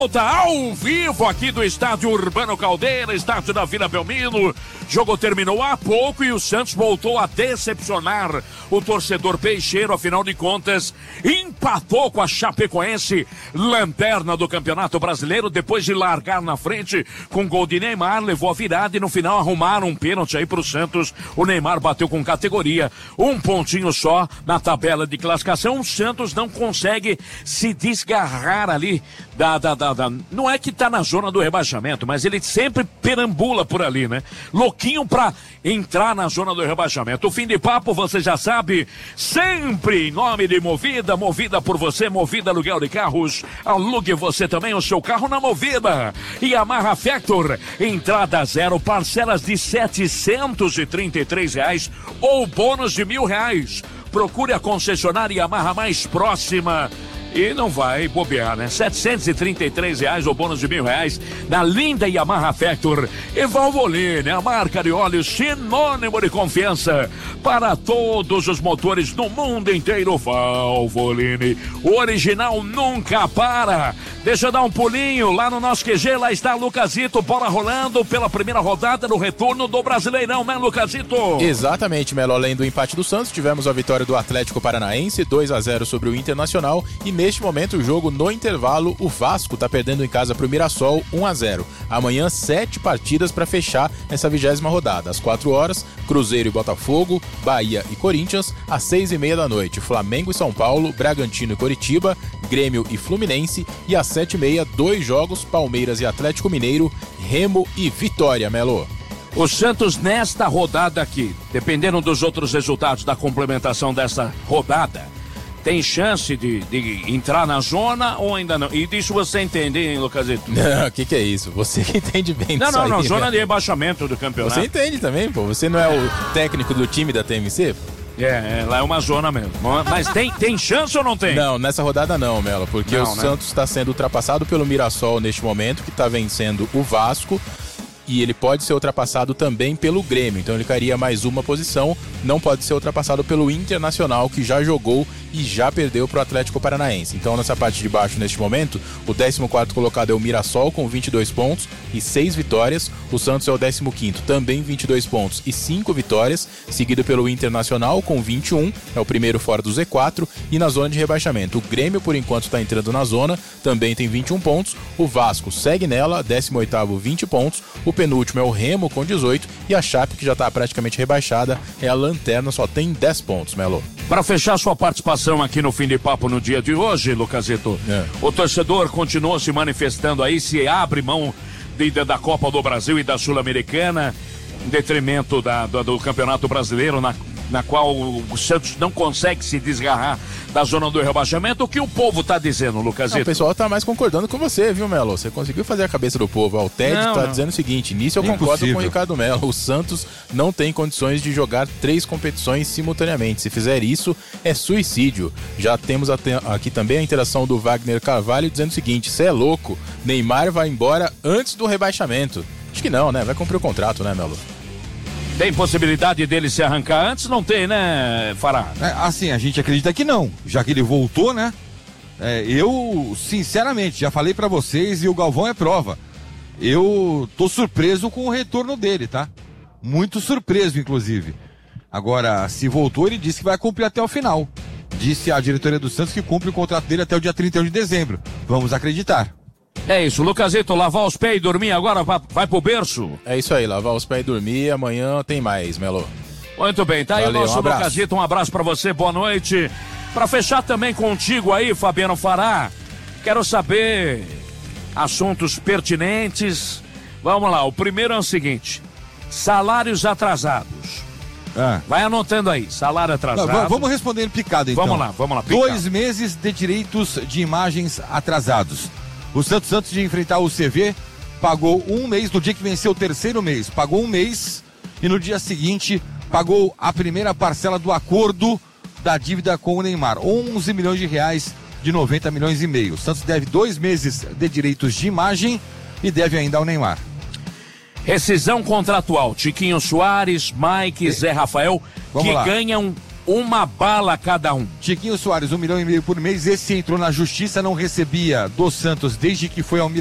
Volta ao vivo aqui do estádio Urbano Caldeira, estádio da Vila Belmiro. Jogo terminou há pouco e o Santos voltou a decepcionar o torcedor peixeiro. Afinal de contas, empatou com a Chapecoense, lanterna do Campeonato Brasileiro, depois de largar na frente com gol de Neymar, levou a virada e no final arrumaram um pênalti aí pro Santos. O Neymar bateu com categoria, um pontinho só na tabela de classificação. O Santos não consegue se desgarrar ali não é que tá na zona do rebaixamento, mas ele sempre perambula por ali, né? Louquinho pra entrar na zona do rebaixamento. O fim de papo, você já sabe, sempre em nome de Movida, Movida por você, Movida aluguel de carros, alugue você também o seu carro na Movida. E Yamaha Factor, entrada zero, parcelas de R$733 ou bônus de R$1.000. Procure a concessionária Yamaha mais próxima. E não vai bobear, né? R$733 ou bônus de R$1.000 na linda Yamaha Factor. E Valvoline, a marca de óleo sinônimo de confiança para todos os motores no mundo inteiro. Valvoline, o original nunca para. Deixa eu dar um pulinho lá no nosso QG, lá está Lucazito, bola rolando pela primeira rodada no retorno do Brasileirão, né, Lucazito? Exatamente, Melo. Além do empate do Santos, tivemos a vitória do Atlético Paranaense, 2-0 sobre o Internacional, e neste momento o jogo no intervalo, o Vasco está perdendo em casa para o Mirassol 1-0. Amanhã 7 partidas para fechar essa 20ª rodada. Às 4 horas, Cruzeiro e Botafogo, Bahia e Corinthians. Às 6h30 da noite, Flamengo e São Paulo, Bragantino e Coritiba, Grêmio e Fluminense. E às 7h30, 2 jogos, Palmeiras e Atlético Mineiro, Remo e Vitória, Melo. O Santos nesta rodada aqui, dependendo dos outros resultados da complementação dessa rodada, tem chance de entrar na zona ou ainda não? E disso você entende, hein, Lucazito? Não, o que é isso? Você que entende bem disso. Não, zona de rebaixamento do campeonato. Você entende também, pô. Você não é o técnico do time da TMC? Lá é uma zona mesmo. Mas tem chance ou não tem? Não, nessa rodada não, Melo, porque o Santos está sendo ultrapassado pelo Mirassol neste momento, que está vencendo o Vasco. E ele pode ser ultrapassado também pelo Grêmio, então ele cairia mais uma posição. Não pode ser ultrapassado pelo Internacional, que já jogou e já perdeu para o Atlético Paranaense. Então nessa parte de baixo, neste momento, o 14º colocado é o Mirassol com 22 pontos e 6 vitórias. O Santos é o 15º, também 22 pontos e 5 vitórias, seguido pelo Internacional com 21, é o primeiro fora do Z4 e na zona de rebaixamento. O Grêmio, por enquanto, está entrando na zona, também tem 21 pontos. O Vasco segue nela, 18º, 20 pontos. O penúltimo é o Remo com 18 e a Chape, que já está praticamente rebaixada, é a lanterna, só tem 10 pontos, Melo. Para fechar sua participação aqui no Fim de Papo no dia de hoje, Lucazito, o torcedor continua se manifestando aí, se abre mão da Copa do Brasil e da Sul-Americana, em detrimento do Campeonato Brasileiro, na qual o Santos não consegue se desgarrar da zona do rebaixamento. O que o povo tá dizendo, Lucazito? O pessoal tá mais concordando com você, viu, Melo? Você conseguiu fazer a cabeça do povo. O Ted tá dizendo o seguinte, nisso eu concordo com o Ricardo Melo. O Santos não tem condições de jogar 3 competições simultaneamente. Se fizer isso, é suicídio. Já temos aqui também a interação do Wagner Carvalho dizendo o seguinte, cê é louco, Neymar vai embora antes do rebaixamento. Acho que não, né? Vai cumprir o contrato, né, Melo? Tem possibilidade dele se arrancar antes? Não tem, né, Fará? Assim, a gente acredita que não, já que ele voltou, né? Eu, sinceramente, já falei pra vocês e o Galvão é prova. Eu tô surpreso com o retorno dele, tá? Muito surpreso, inclusive. Agora, se voltou, ele disse que vai cumprir até o final. Disse a diretoria do Santos que cumpre o contrato dele até o dia 31 de dezembro. Vamos acreditar. É isso, Lucazito, lavar os pés e dormir agora, vai pro berço? É isso aí, lavar os pés e dormir, amanhã tem mais, Melo. Muito bem, tá aí o nosso Lucazito, um abraço pra você, boa noite. Pra fechar também contigo aí, Fabiano Fará, quero saber assuntos pertinentes. Vamos lá, o primeiro é o seguinte, salários atrasados. Vai anotando aí, salário atrasado. Vamos responder em picado, então. Vamos lá. Picado. 2 meses de direitos de imagens atrasados. O Santos, antes de enfrentar o CV, pagou 1 mês, no dia que venceu o 3º mês, pagou 1 mês e no dia seguinte pagou a primeira parcela do acordo da dívida com o Neymar, 11 milhões de reais de 90 milhões e meio. O Santos deve 2 meses de direitos de imagem e deve ainda ao Neymar. Rescisão contratual, Tiquinho Soares, Mike, Zé Rafael, que ganham uma bala cada um. Tiquinho Soares, 1,5 milhão por mês. Esse entrou na justiça, não recebia do Santos desde que foi ao